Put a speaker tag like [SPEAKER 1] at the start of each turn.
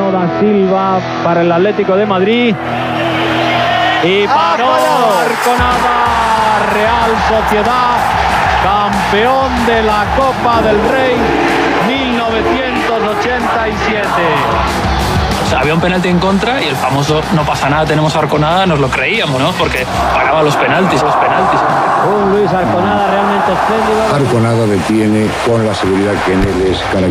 [SPEAKER 1] Bernardo da Silva para el Atlético de Madrid. Y paró Arconada, Real Sociedad, campeón de la Copa del Rey 1987.
[SPEAKER 2] O sea, había un penalti en contra y el famoso no pasa nada, tenemos a Arconada, nos lo creíamos, ¿no? Porque paraba los penaltis.
[SPEAKER 1] Un Luis Arconada realmente espléndido.
[SPEAKER 3] Arconada detiene con la seguridad que en él es característica.